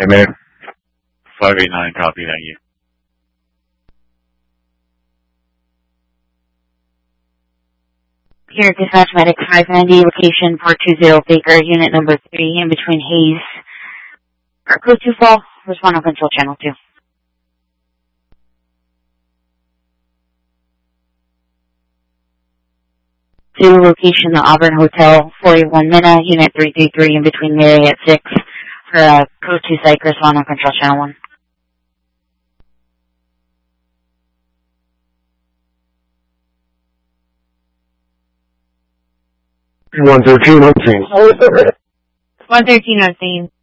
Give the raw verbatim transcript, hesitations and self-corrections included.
Amen. five eight nine, copy, thank you. Here, Dispatch Medic five ninety, location four two zero Baker, unit number three, in between Hayes. Or code two fall, respond on control channel two. To location, the Auburn Hotel, four eight one Minna, unit three three three, in between Mary at six. For uh, code two psych, respond on control channel one. one thirteen on scene. one thirteen on scene.